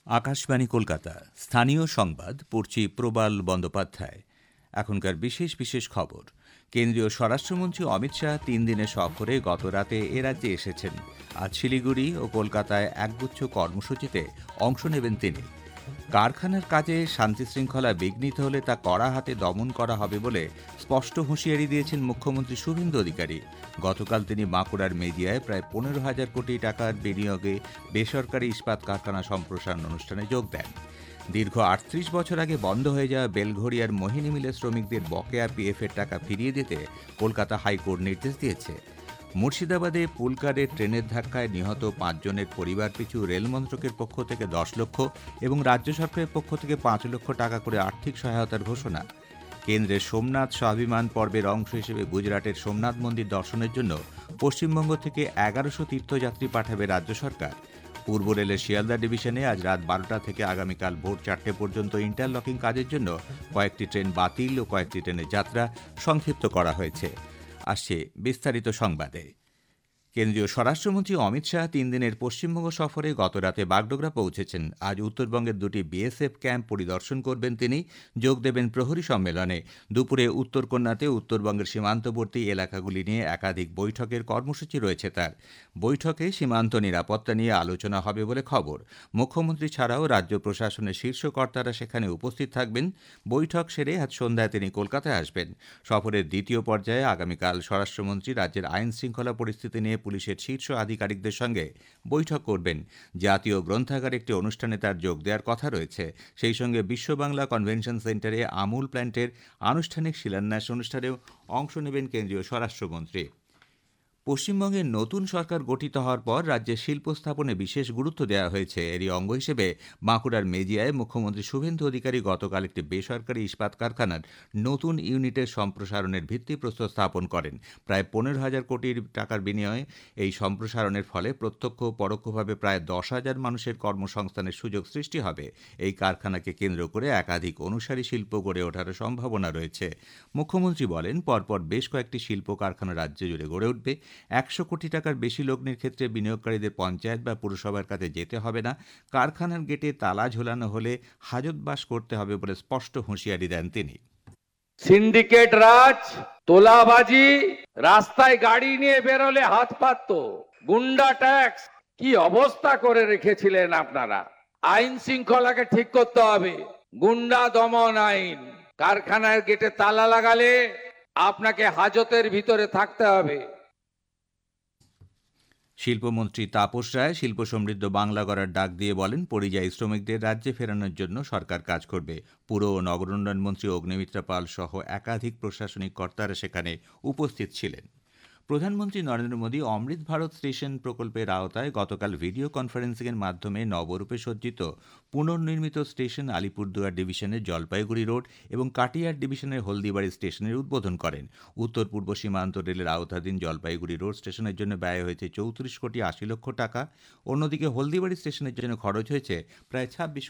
আকাশবাণী কলকাতা স্থানীয় সংবাদ পড়ছি প্রবাল বন্দ্যোপাধ্যায়। এখনকার বিশেষ বিশেষ খবর। কেন্দ্রীয় স্বরাষ্ট্রমন্ত্রী অমিত শাহ 3 দিনের সফরে গত রাতে এ রাজ্যে এসেছেন। আজ শিলিগুড়ি ও কলকাতায় একগুচ্ছ কর্মসূচিতে অংশ নেবেন তিনি। কারখানার কাজে শান্তি শৃঙ্খলা বিঘ্নিত হলে তা কড়া হাতে দমন করা হবে বলে স্পষ্ট হুঁশিয়ারি দিয়েছেন মুখ্যমন্ত্রী শুভেন্দু অধিকারী। গতকাল তিনি বাঁকুড়ার মেদিয়ায় প্রায় 15,000 কোটি টাকার বিনিয়োগে বেসরকারি ইস্পাত কারখানা সম্প্রসারণ অনুষ্ঠানে যোগ দেন। দীর্ঘ 38 বছর আগে বন্ধ হয়ে যাওয়া বেলঘড়িয়ার মোহিনী মিলের শ্রমিকদের বকেয়া পিএফের টাকা ফিরিয়ে দিতে কলকাতা হাইকোর্ট নির্দেশ দিয়েছে। মুর্শিদাবাদে পুলকারে ট্রেনের ধাক্কায় নিহত 5 জনের পরিবার পিছু রেল মন্ত্রকের পক্ষ থেকে 10 লক্ষ এবং রাজ্য সরকারের পক্ষ থেকে 5 লক্ষ টাকা করে আর্থিক সহায়তার ঘোষণা। কেন্দ্রের সোমনাথ স্বাভিমান পর্বের অংশ হিসেবে গুজরাটের সোমনাথ মন্দির দর্শনের জন্য পশ্চিমবঙ্গ থেকে 1100 তীর্থযাত্রী পাঠাবে রাজ্য সরকার। পূর্ব রেলের শিয়ালদা ডিভিশনে আজ রাত 12টা থেকে আগামীকাল ভোর 4টে পর্যন্ত ইন্টারলকিং কাজের জন্য কয়েকটি ট্রেন বাতিল ও কয়েকটি ট্রেনের যাত্রা সংক্ষিপ্ত করা হয়েছে। আসছে বিস্তারিত সংবাদে। কেন্দ্রীয় স্বরাষ্ট্রমন্ত্রী অমিত শাহ 3 দিনের পশ্চিমবঙ্গ সফরে গতরাতে বাগডোগরা পৌঁছেছেন। আজ উত্তরবঙ্গের 2টি বিএসএফ ক্যাম্প পরিদর্শন করবেন তিনি। যোগ দেবেন প্রহরী সম্মেলনে। দুপুরে উত্তরকন্যাতে উত্তরবঙ্গের সীমান্তবর্তী এলাকাগুলি নিয়ে একাধিক বৈঠকের কর্মসূচি রয়েছে তার। বৈঠকে সীমান্ত নিরাপত্তা নিয়ে আলোচনা হবে বলে খবর। মুখ্যমন্ত্রী ছাড়াও রাজ্য প্রশাসনের শীর্ষ কর্তারা সেখানে উপস্থিত থাকবেন। বৈঠক সেরে আজ সন্ধ্যায় তিনি কলকাতায় আসবেন। সফরের দ্বিতীয় পর্যায়ে আগামীকাল স্বরাষ্ট্রমন্ত্রী রাজ্যের আইন শৃঙ্খলা পরিস্থিতি নিয়ে পুলিশের শীর্ষ আধিকারিকদের সঙ্গে বৈঠক করবেন। জাতীয় গ্রন্থাগার একটি অনুষ্ঠানে তার যোগ দেওয়ার কথা রয়েছে। সেই সঙ্গে বিশ্ব বাংলা কনভেনশন সেন্টারে আমুল প্ল্যান্টের আনুষ্ঠানিক শিলান্যাস অনুষ্ঠানেও অংশ নেবেন কেন্দ্রীয় স্বরাষ্ট্রমন্ত্রী। পশ্চিমবঙ্গের নতুন সরকার গঠিত হওয়ার পর রাজ্যে শিল্প স্থাপনে বিশেষ গুরুত্ব দেওয়া হয়েছে। এরই অঙ্গ হিসেবে বাঁকুড়ার মেজিয়ায় মুখ্যমন্ত্রী শুভেন্দু অধিকারী গতকাল একটি বেসরকারি ইস্পাত কারখানার নতুন ইউনিটের সম্প্রসারণের ভিত্তিপ্রস্তর স্থাপন করেন। প্রায় 15,000 কোটি টাকার বিনিময়ে এই সম্প্রসারণের ফলে প্রত্যক্ষ ও পরোক্ষভাবে প্রায় 10,000 মানুষের কর্মসংস্থানের সুযোগ সৃষ্টি হবে। এই কারখানাকে কেন্দ্র করে একাধিক অনুসারী শিল্প গড়ে ওঠার সম্ভাবনা রয়েছে। মুখ্যমন্ত্রী বলেন, পরপর বেশ কয়েকটি শিল্প কারখানা রাজ্য জুড়ে গড়ে উঠবে। 100 কোটি টাকার বেশি লগ্নির ক্ষেত্রে বিনিয়োগকারীদের পঞ্চায়েত বা পুরসভার কাছে যেতে হবে না। কারখানার গেটে তালা ঝোলানো হলে হাজতবাস করতে হবে বলে স্পষ্ট হুঁশিয়ারি দেন তিনি। সিন্ডিকেট রাজ, তোলাবাজি, রাস্তায় গাড়ি নিয়ে বেরোলে হাত পাতত, গুন্ডা ট্যাক্স, কি অবস্থা করে রেখেছিলেন আপনারা। আইন শৃঙ্খলাকে ঠিক করতে হবে। গুন্ডা দমন আইন। কারখানার গেটে তালা লাগালে আপনাকে হাজতের ভিতরে থাকতে হবে। শিল্পমন্ত্রী তাপস রায় শিল্প সমৃদ্ধ বাংলা গড়ার ডাক দিয়ে বলেন, পরিযায়ী শ্রমিকদের রাজ্যে ফেরানোর জন্য সরকার কাজ করবে। পুর ও নগর উন্নয়ন মন্ত্রী অগ্নিমিত্রা পাল সহ একাধিক প্রশাসনিক কর্তারা সেখানে উপস্থিত ছিলেন। প্রধানমন্ত্রী নরেন্দ্র মোদী অমৃত ভারত স্টেশন প্রকল্পের আওতায় গতকাল ভিডিও কনফারেন্সিংয়ের মাধ্যমে নবরূপে সজ্জিত পুনর্নির্মিত স্টেশন আলিপুরদুয়ার ডিভিশনের জলপাইগুড়ি রোড এবং কাটিয়ার ডিভিশনের হলদিবাড়ি স্টেশনের উদ্বোধন করেন। উত্তর পূর্ব সীমান্ত রেলের আওতাধীন জলপাইগুড়ি রোড স্টেশনের জন্য ব্যয় হয়েছে 34 কোটি 80 লক্ষ টাকা। অন্যদিকে হলদিবাড়ি স্টেশনের জন্য খরচ হয়েছে প্রায় 26